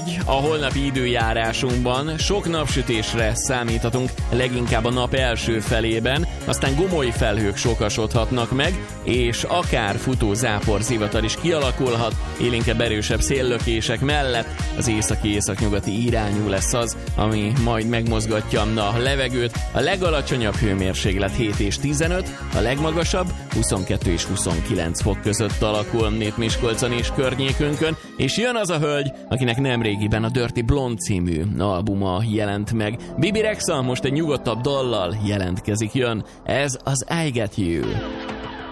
megy a holnapi időjárásunkban. Sok napsütésre számíthatunk, leginkább a nap első felében, aztán gomoly felhők sokasodhatnak meg, és akár futó záporzivatar is kialakulhat, élénkebb erősebb széllökések mellett az északi-északnyugati irányú lesz az, ami majd megmozgatja a levegőt. A legalacsonyabb hőmérséklet 7 és 15, a legmagasabb 22 és 29 fok között alakul itt Miskolcon és környékünkön, és jön az a hölgy, akinek nemrégiben a Dirty Blonde című albuma jelent meg. Bibi Rexha most egy nyugodtabb dallal jelentkezik, jön. Ez az I Get You.